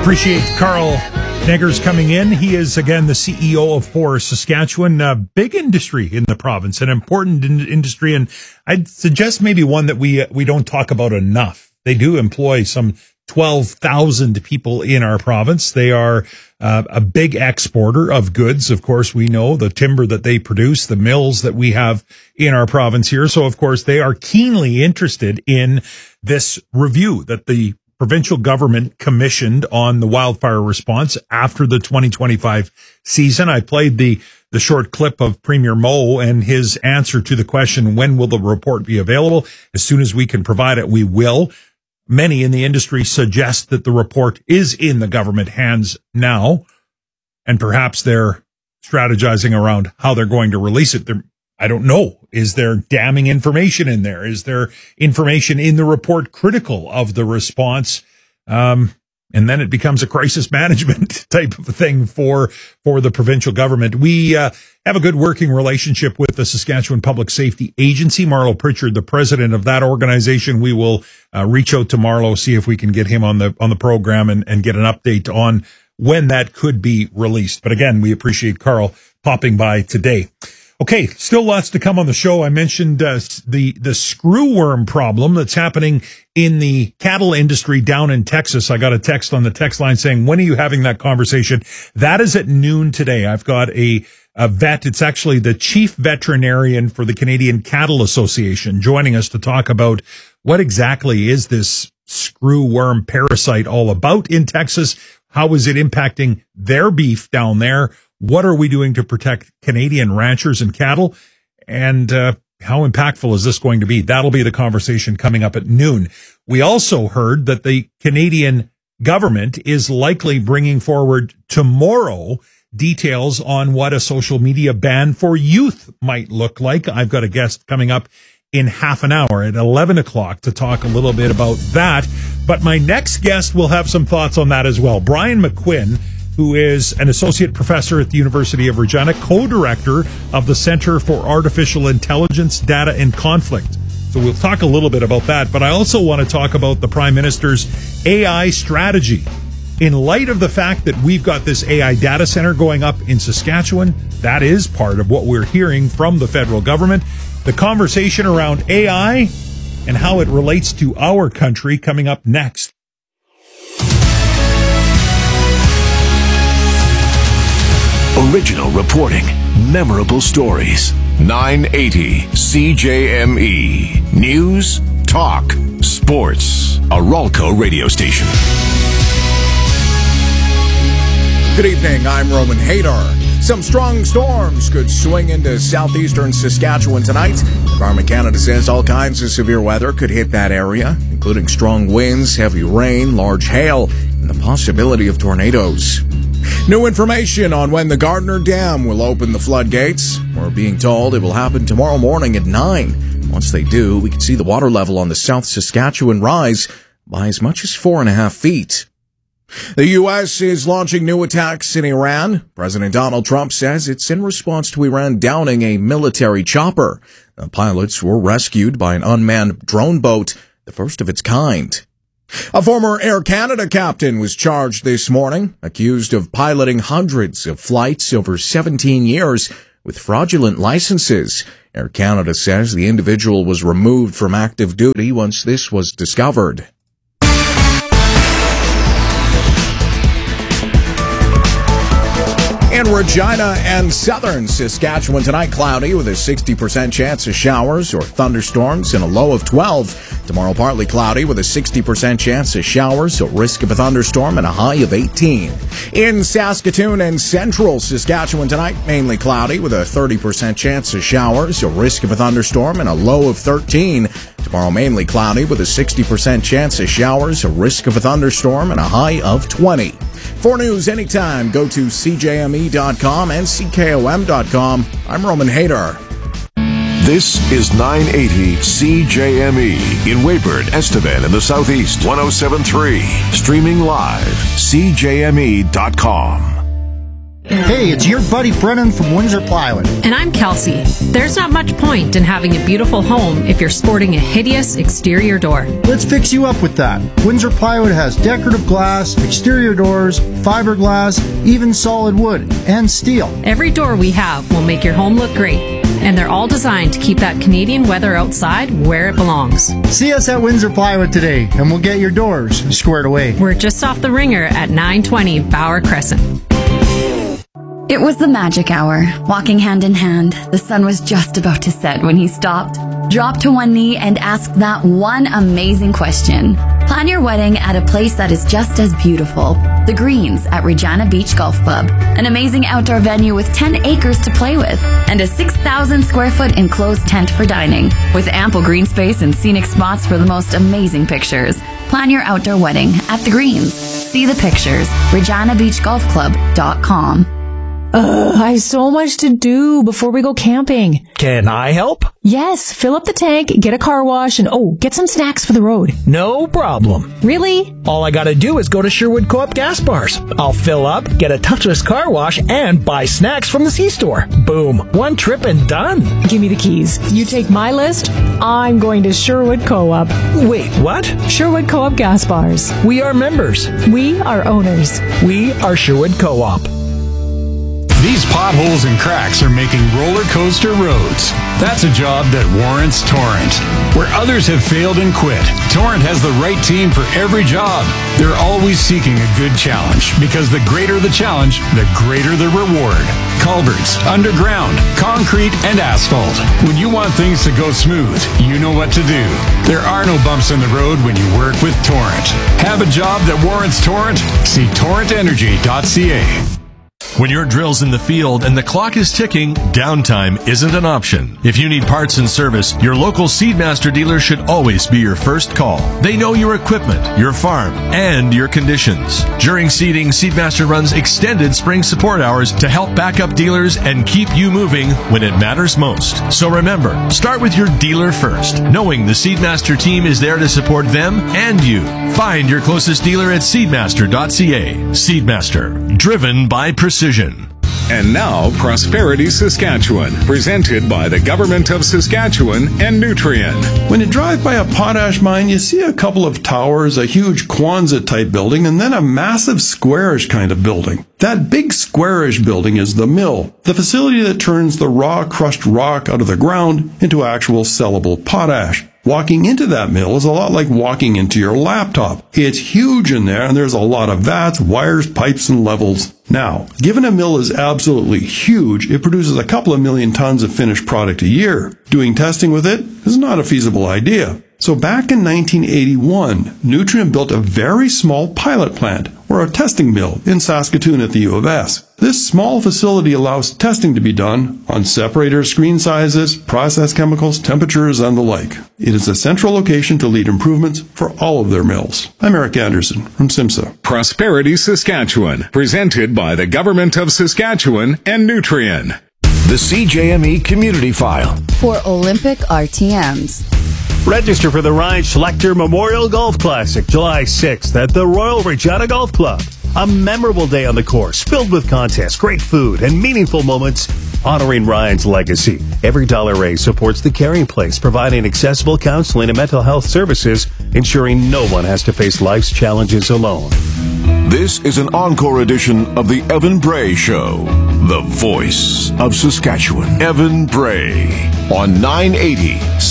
Appreciate Carl Neggers coming in. He is, again, the CEO of Forest Saskatchewan. Big industry in the province, an important industry, and I'd suggest maybe one that we don't talk about enough. They do employ some 12,000 people in our province. They are a big exporter of goods. Of course, we know the timber that they produce, the mills that we have in our province here. So, of course, they are keenly interested in this review that the provincial government commissioned on the wildfire response after the 2025 season. I played the short clip of Premier Moe and his answer to the question, when will the report be available? As soon as we can provide it, we will. Many in the industry suggest that the report is in the government hands now, and perhaps they're strategizing around how they're going to release it. I don't know. Is there damning information in there? Is there information in the report critical of the response? And then it becomes a crisis management type of thing for the provincial government. We have a good working relationship with the Saskatchewan Public Safety Agency. Marlo Pritchard, the president of that organization. We will reach out to Marlo, see if we can get him on the program and get an update on when that could be released. But again, we appreciate Carl popping by today. Okay, still lots to come on the show. I mentioned the screwworm problem that's happening in the cattle industry down in Texas. I got a text on the text line saying, when are you having that conversation? That is at noon today. I've got a vet. It's actually the chief veterinarian for the Canadian Cattle Association joining us to talk about what exactly is this screwworm parasite all about in Texas. How is it impacting their beef down there? What are we doing to protect Canadian ranchers and cattle? And how impactful is this going to be? That'll be the conversation coming up at noon. We also heard that the Canadian government is likely bringing forward tomorrow details on what a social media ban for youth might look like. I've got a guest coming up in half an hour at 11 o'clock to talk a little bit about that. But my next guest will have some thoughts on that as well. Brian McQuinn, who is an associate professor at the University of Regina, co-director of the Center for Artificial Intelligence, Data and Conflict. So we'll talk a little bit about that, but I also want to talk about the Prime Minister's AI strategy. In light of the fact that we've got this AI data center going up in Saskatchewan, that is part of what we're hearing from the federal government. The conversation around AI and how it relates to our country coming up next. Original reporting, memorable stories. 980 CJME. News, talk, sports. A Ralco radio station. Good evening, I'm Roman Hadar. Some strong storms could swing into southeastern Saskatchewan tonight. Environment Canada says all kinds of severe weather could hit that area, including strong winds, heavy rain, large hail, and the possibility of tornadoes. New information on when the Gardner Dam will open the floodgates. We're being told it will happen tomorrow morning at 9. Once they do, we can see the water level on the South Saskatchewan rise by as much as 4.5 feet. The U.S. is launching new attacks in Iran. President Donald Trump says it's in response to Iran downing a military chopper. The pilots were rescued by an unmanned drone boat, the first of its kind. A former Air Canada captain was charged this morning, accused of piloting hundreds of flights over 17 years with fraudulent licenses. Air Canada says the individual was removed from active duty once this was discovered. In Regina and southern Saskatchewan tonight, cloudy with a 60% chance of showers or thunderstorms and a low of 12. Tomorrow, partly cloudy with a 60% chance of showers, a risk of a thunderstorm, and a high of 18. In Saskatoon and central Saskatchewan tonight, mainly cloudy with a 30% chance of showers, a risk of a thunderstorm, and a low of 13. Tomorrow, mainly cloudy with a 60% chance of showers, a risk of a thunderstorm, and a high of 20. For news anytime, go to CJME.com and CKOM.com. I'm Roman Hadar. This is 980 CJME in Weyburn, Estevan in the Southeast. 107.3. Streaming live. CJME.com. Hey, it's your buddy Brennan from Windsor Plywood. And I'm Kelsey. There's not much point in having a beautiful home if you're sporting a hideous exterior door. Let's fix you up with that. Windsor Plywood has decorative glass, exterior doors, fiberglass, even solid wood, and steel. Every door we have will make your home look great. And they're all designed to keep that Canadian weather outside where it belongs. See us at Windsor Plywood today, and we'll get your doors squared away. We're just off the Ringer at 920 Bauer Crescent. It was the magic hour. Walking hand in hand, the sun was just about to set when he stopped, dropped to one knee, and asked that one amazing question. Plan your wedding at a place that is just as beautiful. The Greens at Regina Beach Golf Club. An amazing outdoor venue with 10 acres to play with and a 6,000 square foot enclosed tent for dining. With ample green space and scenic spots for the most amazing pictures. Plan your outdoor wedding at The Greens. See the pictures. ReginaBeachGolfClub.com. I have so much to do before we go camping. Can I help? Yes, fill up the tank, get a car wash, and get some snacks for the road. No problem. Really? All I gotta do is go to Sherwood Co-op Gas Bars. I'll fill up, get a touchless car wash, and buy snacks from the C-store. Boom. One trip and done. Give me the keys. You take my list. I'm going to Sherwood Co-op. Wait, what? Sherwood Co-op Gas Bars. We are members. We are owners. We are Sherwood Co-op. These potholes and cracks are making roller coaster roads. That's a job that warrants Torrent. Where others have failed and quit, Torrent has the right team for every job. They're always seeking a good challenge because the greater the challenge, the greater the reward. Culverts, underground, concrete, and asphalt. When you want things to go smooth, you know what to do. There are no bumps in the road when you work with Torrent. Have a job that warrants Torrent? See torrentenergy.ca. When your drill's in the field and the clock is ticking, downtime isn't an option. If you need parts and service, your local Seedmaster dealer should always be your first call. They know your equipment, your farm, and your conditions. During seeding, Seedmaster runs extended spring support hours to help back up dealers and keep you moving when it matters most. So remember, start with your dealer first, knowing the Seedmaster team is there to support them and you. Find your closest dealer at seedmaster.ca. Seedmaster, driven by precision. And now, Prosperity Saskatchewan, presented by the Government of Saskatchewan and Nutrien. When you drive by a potash mine, you see a couple of towers, a huge Kwanzaa-type building, and then a massive squarish kind of building. That big squarish building is the mill, the facility that turns the raw crushed rock out of the ground into actual sellable potash. Walking into that mill is a lot like walking into your laptop. It's huge in there, and there's a lot of vats, wires, pipes, and levels. Now, given a mill is absolutely huge, it produces a couple of million tons of finished product a year. Doing testing with it is not a feasible idea. So back in 1981, Nutrien built a very small pilot plant, or a testing mill, in Saskatoon at the U of S. This small facility allows testing to be done on separators, screen sizes, process chemicals, temperatures, and the like. It is a central location to lead improvements for all of their mills. I'm Eric Anderson from SIMSA. Prosperity Saskatchewan, presented by the Government of Saskatchewan and Nutrien. The CJME Community File. For Olympic RTMs. Register for the Ryan Schlechter Memorial Golf Classic, July 6th at the Royal Regina Golf Club. A memorable day on the course, filled with contests, great food, and meaningful moments honoring Ryan's legacy. Every dollar raised supports the Caring Place, providing accessible counseling and mental health services, ensuring no one has to face life's challenges alone. This is an encore edition of the Evan Bray Show, the voice of Saskatchewan. Evan Bray on 980